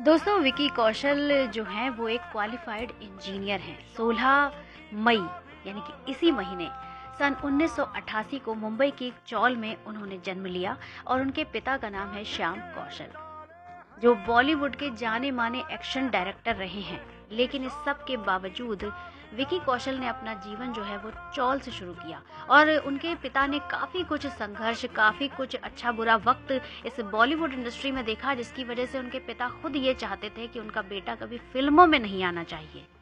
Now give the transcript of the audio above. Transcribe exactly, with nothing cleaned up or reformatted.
दोस्तों, विकी कौशल जो हैं वो एक क्वालिफाइड इंजीनियर हैं। सोलह मई यानी कि इसी महीने सन उन्नीस सौ अट्ठासी को मुंबई के एक चौल में उन्होंने जन्म लिया और उनके पिता का नाम है श्याम कौशल, जो बॉलीवुड के जाने माने एक्शन डायरेक्टर रहे हैं। लेकिन इस सब के बावजूद विकी कौशल ने अपना जीवन जो है वो चौल से शुरू किया और उनके पिता ने काफ़ी कुछ संघर्ष, काफ़ी कुछ अच्छा बुरा वक्त इस बॉलीवुड इंडस्ट्री में देखा, जिसकी वजह से उनके पिता खुद ये चाहते थे कि उनका बेटा कभी फिल्मों में नहीं आना चाहिए।